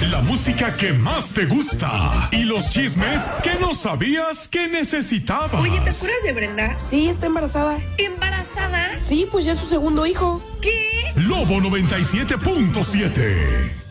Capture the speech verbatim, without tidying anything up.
la música que más te gusta y los chismes que no sabías que necesitabas. Oye, ¿te acuerdas de Brenda? Sí, está embarazada. ¿Embarazada? Sí, pues ya es su segundo hijo. ¿Qué? Lobo noventa y siete punto siete.